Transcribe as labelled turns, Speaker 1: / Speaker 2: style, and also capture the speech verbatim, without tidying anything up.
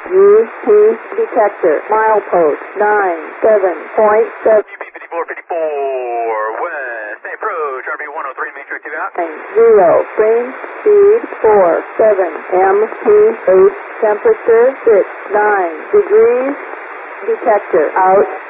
Speaker 1: U P detector, milepost nine seven point seven.
Speaker 2: U P fifty-four fifty-four, west, approach, R V one oh three, main track two out.
Speaker 1: Zero, range speed four seven, M P eight, temperature six nine degrees, detector out.